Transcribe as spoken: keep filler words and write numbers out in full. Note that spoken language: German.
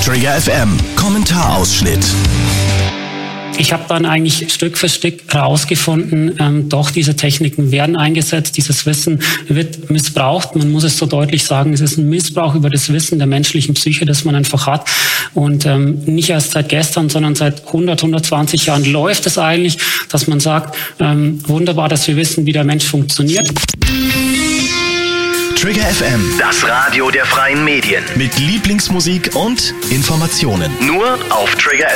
Trigger F M, Kommentarausschnitt. Ich habe dann eigentlich Stück für Stück herausgefunden, ähm, doch diese Techniken werden eingesetzt, dieses Wissen wird missbraucht. Man muss es so deutlich sagen, es ist ein Missbrauch über das Wissen der menschlichen Psyche, das man einfach hat. Und ähm, nicht erst seit gestern, sondern seit hundert, hundertzwanzig Jahren läuft es eigentlich, dass man sagt, ähm, wunderbar, dass wir wissen, wie der Mensch funktioniert. Trigger F M, Das Radio der freien Medien. mit Lieblingsmusik und Informationen. Nur auf Trigger